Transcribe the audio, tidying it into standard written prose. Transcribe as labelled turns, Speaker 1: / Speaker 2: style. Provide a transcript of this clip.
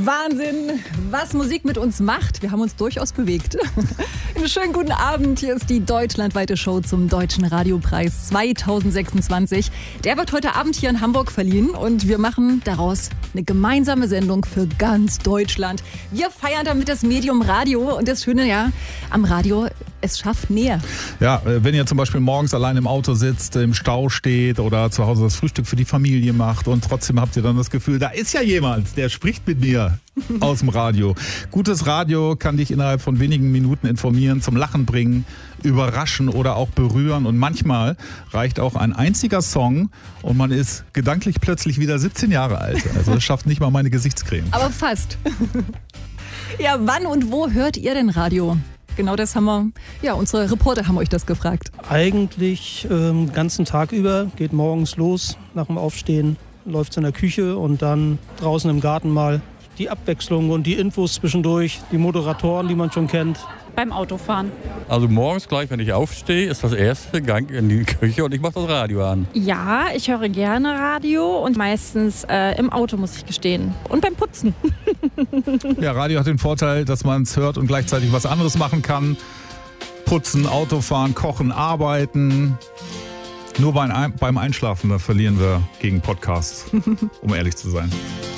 Speaker 1: Wahnsinn, was Musik mit uns macht. Wir haben uns durchaus bewegt. Einen schönen guten Abend. Hier ist die deutschlandweite Show zum Deutschen Radiopreis 2026. Der wird heute Abend hier in Hamburg verliehen und wir machen daraus eine gemeinsame Sendung für ganz Deutschland. Wir feiern damit das Medium Radio und das Schöne ja am Radio, es schafft näher.
Speaker 2: Ja, wenn ihr zum Beispiel morgens allein im Auto sitzt, im Stau steht oder zu Hause das Frühstück für die Familie macht und trotzdem habt ihr dann das Gefühl, da ist ja jemand, der spricht mit mir aus dem Radio. Gutes Radio kann dich innerhalb von wenigen Minuten informieren, zum Lachen bringen, überraschen oder auch berühren und manchmal reicht auch ein einziger Song und man ist gedanklich plötzlich wieder 17 Jahre alt. Also das schafft nicht mal meine Gesichtscreme.
Speaker 1: Aber fast. Ja, wann und wo hört ihr denn Radio? Genau das haben wir, ja, unsere Reporter haben euch das gefragt.
Speaker 3: Eigentlich den ganzen Tag über, geht morgens los, nach dem Aufstehen, läuft es in der Küche und dann draußen im Garten mal die Abwechslung und die Infos zwischendurch, die Moderatoren, die man schon kennt.
Speaker 4: Beim Autofahren.
Speaker 5: Also morgens gleich, wenn ich aufstehe, ist das erste Gang in die Küche und ich mache das Radio an.
Speaker 4: Ja, ich höre gerne Radio und meistens im Auto, muss ich gestehen. Und beim Putzen.
Speaker 2: Ja, Radio hat den Vorteil, dass man es hört und gleichzeitig was anderes machen kann. Putzen, Autofahren, kochen, arbeiten. Nur beim Einschlafen, da verlieren wir gegen Podcasts, um ehrlich zu sein.